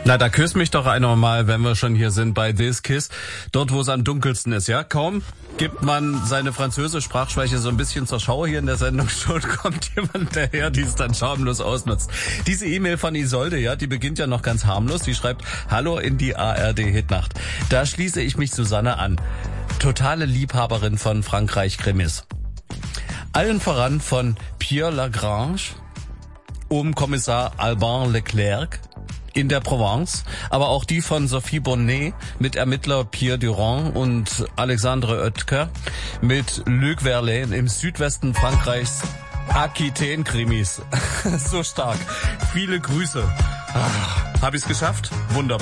Na, da küss mich doch einer mal, wenn wir schon hier sind bei This Kiss. Dort, wo es am dunkelsten ist, ja? Kaum gibt man seine französische Sprachschwäche so ein bisschen zur Schau hier in der Sendung, schon kommt jemand daher, die es dann schamlos ausnutzt. Diese E-Mail von Isolde, ja, die beginnt ja noch ganz harmlos. Die schreibt, hallo in die ARD-Hitnacht. Da schließe ich mich Susanne an. Totale Liebhaberin von Frankreich-Krimis. Allen voran von Pierre Lagrange, Kommissar Alban Leclerc, in der Provence, aber auch die von Sophie Bonnet mit Ermittler Pierre Durand und Alexandre Oetker mit Luc Verlaine im Südwesten Frankreichs Aquitaine-Krimis. So stark. Viele Grüße. Hab ich's geschafft? Wunderbar.